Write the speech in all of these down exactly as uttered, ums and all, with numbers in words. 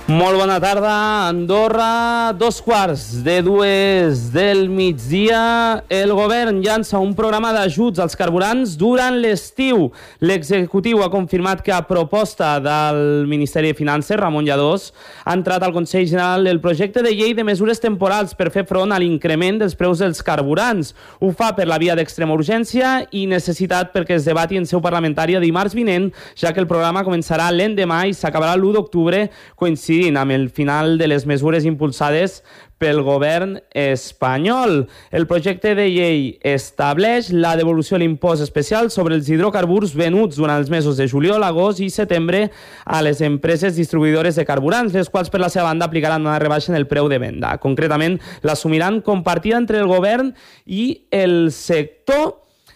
Molt bona tarda, Andorra, dos quarts de dues del migdia. El govern llança un programa d'ajuts als carburants durant l'estiu. L'executiu ha confirmat que a proposta del Ministeri de Finances, Ramon Lladós, ha entrat al Consell General el projecte de llei de mesures temporals per fer front a l'increment dels preus dels carburants. Ho fa per la via d'extrema urgència i necessitat perquè es debati en seu parlamentària dimarts vinent, ja que el programa començarà l'endemà i s'acabarà l'u d'octubre, coincidint amb el final de les mesures impulsades pel govern espanyol. El projecte de llei estableix la devolució de l'impost especial sobre els hidrocarburs venuts durant els mesos de juliol, agost i setembre a les empreses distribuïdores de carburants, les quals per la seva banda aplicaran una rebaixa en el preu de venda. Concretament, l'assumiran compartida entre el govern i el sector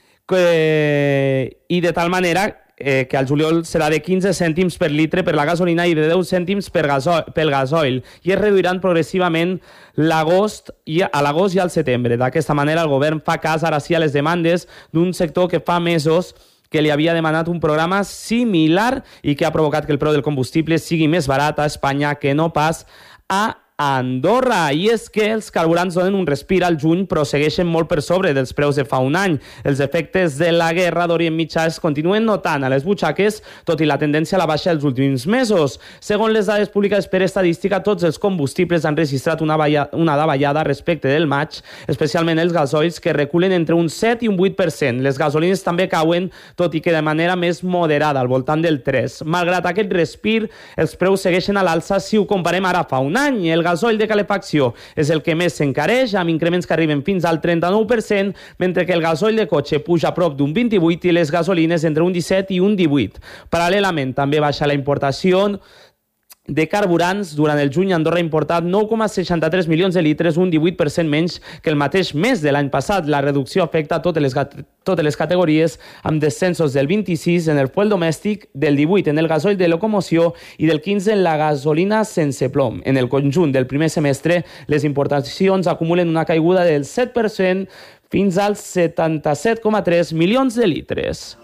que, i de tal manera Eh, que al juliol serà de quinze cèntims per litre per la gasolina i de deu cèntims per gaso pel gasoil, i es reduiran progressivament l'agost i a l'agost i al setembre. D'aquesta manera, el govern fa cas ara sí a les demandes d'un sector que fa mesos que li havia demanat un programa similar i que ha provocat que el preu del combustible sigui més barat a Espanya que no pas a Andorra. I és que els carburants donen un respir al juny, però segueixen molt per sobre dels preus de fa un any. Els efectes de la guerra d'Orient Mitjà es continuen notant a les butxaques, tot i la tendència a la baixa dels últims mesos. Segons les dades publicades per Estadística, tots els combustibles han registrat una, balla, una davallada respecte del maig, especialment els gasoils, que reculen entre un set i un vuit per cent. Les gasolines també cauen, tot i que de manera més moderada, al voltant del tres. Malgrat aquest respir, els preus segueixen a l'alça si ho comparem ara fa un any. El gasoil de calefacció és el que més s'encareix, amb increments que arriben fins al trenta-nou per cent, mentre que el gasoil de cotxe puja a prop d'un vint-i-vuit per cent i les gasolines entre un disset i un divuit per cent. Paral·lelament, també baixa la importació de carburants. Durant el juny, Andorra ha importat nou coma seixanta-tres milions de litres, un divuit per cent menys que el mateix mes de l'any passat. La reducció afecta totes les, totes les categories, amb descensos del vint-i-sis en el fuel domèstic, del divuit en el gasoil de locomoció i del quinze en la gasolina sense plom. En el conjunt del primer semestre, les importacions acumulen una caiguda del set per cent fins als setanta-set coma tres milions de litres.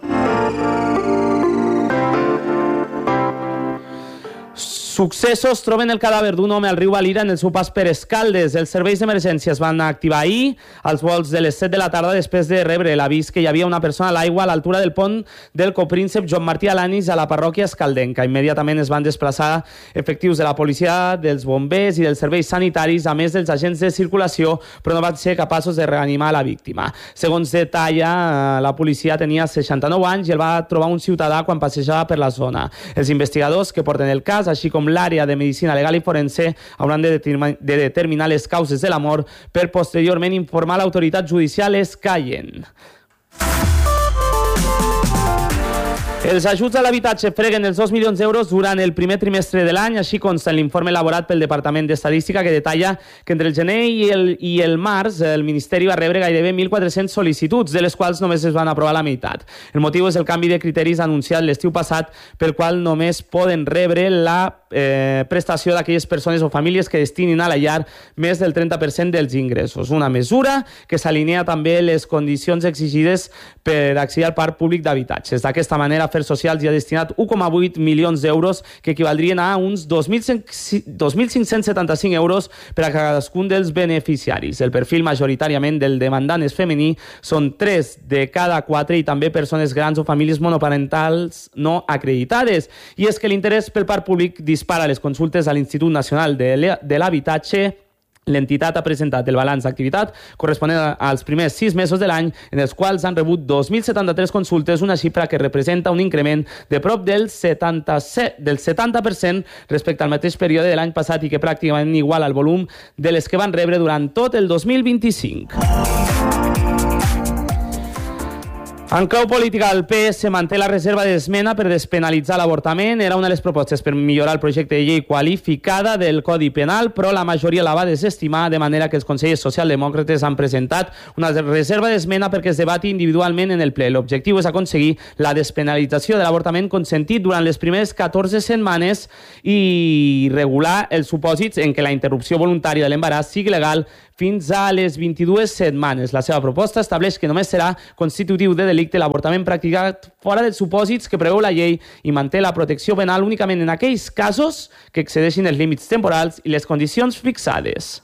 Successos troben el cadàver d'un home al riu Valira en el seu pas per Escaldes. Els serveis d'emergència es van activar ahir als volts de les set de la tarda després de rebre l'avís que hi havia una persona a l'aigua a l'altura del pont del copríncep Joan Martí Alanis a la parròquia escaldenca. Immediatament es van desplaçar efectius de la policia, dels bombers i dels serveis sanitaris, a més dels agents de circulació, però no van ser capaços de reanimar la víctima. Segons detalla, la policia tenia seixanta-nou anys i el va trobar un ciutadà quan passejava per la zona. Els investigadors que porten el cas, així com l'àrea de medicina legal i forense, hauran de, determin de determinar les causes de la mort per posteriorment informar l'autoritat judicial escaient. Els ajuts a l'habitatge freguen els dos milions d'euros durant el primer trimestre de l'any, així consta en l'informe elaborat pel Departament d'Estadística, que detalla que entre el gener i el, i el març el Ministeri va rebre gairebé mil quatre-cents sol·licituds, de les quals només es van aprovar la meitat. El motiu és el canvi de criteris anunciat l'estiu passat, pel qual només poden rebre la eh, prestació d'aquelles persones o famílies que destinin a la llar més del trenta per cent dels ingressos. Una mesura que s'alinea també les condicions exigides per accedir al parc públic d'habitatges. D'aquesta manera, Afers Socials hi ha destinat un coma vuit milions d'euros, que equivaldrien a uns dos mil cinc-cents setanta-cinc euros per a cadascun dels beneficiaris. El perfil majoritàriament del demandant és femení, són tres de cada quatre i també persones grans o famílies monoparentals no acreditades. I és que l'interès pel parc públic dispara les consultes a l'Institut Nacional de l'Habitatge. L'entitat ha presentat el balanç d'activitat corresponent als primers sis mesos de l'any, en els quals han rebut dos mil setanta-tres consultes, una xifra que representa un increment de prop del setanta-set, del setanta per cent respecte al mateix període de l'any passat i que pràcticament igual al volum de les que van rebre durant tot el dos mil vint-i-cinc. En clau política, el P S manté la reserva d'esmena per despenalitzar l'avortament. Era una de les propostes per millorar el projecte de llei qualificada del Codi Penal, però la majoria la va desestimar, de manera que els consellers socialdemòcrates han presentat una reserva d'esmena perquè es debati individualment en el ple. L'objectiu és aconseguir la despenalització de l'avortament consentit durant les primeres catorze setmanes i regular els supòsits en què la interrupció voluntària de l'embaràs sigui legal fins a les vint-i-dues setmanes. La seva proposta estableix que només serà constitutiu de delicte l'avortament practicat fora dels supòsits que preveu la llei i manté la protecció penal únicament en aquells casos que excedeixin els límits temporals i les condicions fixades.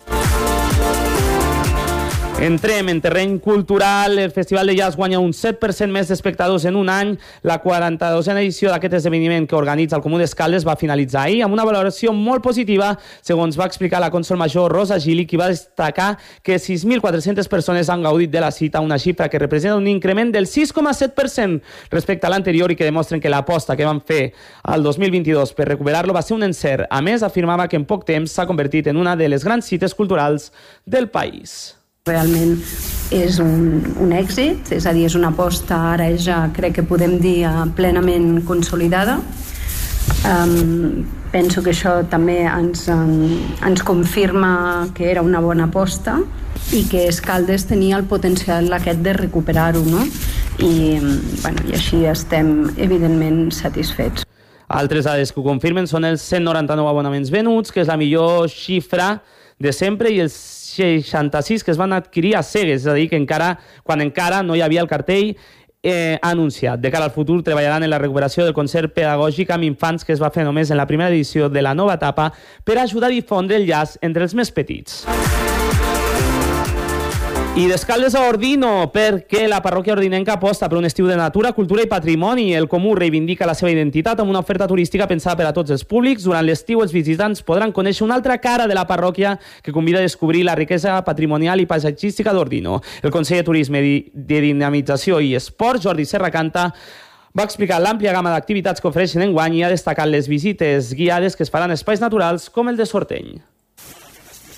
Entrem en terreny cultural. El Festival de Jazz guanya un set per cent més d'espectadors en un any. La quaranta-dosena edició d'aquest esdeveniment que organitza el Comú d'Escaldes va finalitzar ahir amb una valoració molt positiva, segons va explicar la cònsol major Rosa Gili, qui va destacar que sis mil quatre-centes persones han gaudit de la cita, una xifra que representa un increment del sis coma set per cent respecte a l'anterior i que demostren que l'aposta que van fer al dos mil vint-i-dos per recuperar-lo va ser un encert. A més, afirmava que en poc temps s'ha convertit en una de les grans cites culturals del país. Realment és un, un èxit, és a dir, és una aposta ara ja crec que podem dir plenament consolidada. Um, penso que això també ens, um, ens confirma que era una bona aposta i que Escaldes tenia el potencial aquest de recuperar-ho, no? I, bueno, i així estem evidentment satisfets. Altres dades que ho confirmen són els cent noranta-nou abonaments venuts, que és la millor xifra de sempre, i els seixanta-sis que es van adquirir a cegues, és a dir, que encara, quan encara no hi havia el cartell eh, anunciat. De cara al futur, treballaran en la recuperació del concert pedagògic amb infants que es va fer només en la primera edició de la nova etapa per ajudar a difondre el jazz entre els més petits. I d'Escaldes a Ordino, perquè la parròquia ordinenca aposta per un estiu de natura, cultura i patrimoni. El Comú reivindica la seva identitat amb una oferta turística pensada per a tots els públics. Durant l'estiu, els visitants podran conèixer una altra cara de la parròquia que convida a descobrir la riquesa patrimonial i paisatgística d'Ordino. El conseller de Turisme, de Dinamització i Esport, Jordi Serracanta, va explicar l'àmplia gamma d'activitats que ofereixen enguany i ha destacat les visites guiades que es faran a espais naturals com el de Sorteny.